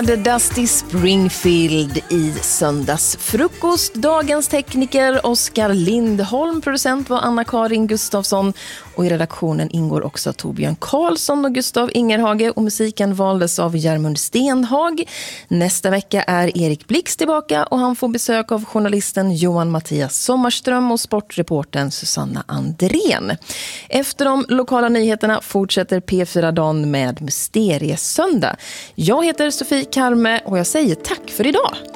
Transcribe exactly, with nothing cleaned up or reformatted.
The Dusty Springfield i söndagsfrukost. Dagens tekniker Oskar Lindholm, producent var Anna-Karin Gustafsson och i redaktionen ingår också Torbjörn Karlsson och Gustav Ingerhage och musiken valdes av Järmund Stenhag. Nästa vecka är Erik Blix tillbaka och han får besök av journalisten Johan Mattias Sommarström och sportreportern Susanna Andrén. Efter de lokala nyheterna fortsätter P fyra-dagen med Mysteriesöndag. Jag heter Sofie Karme och jag säger tack för idag.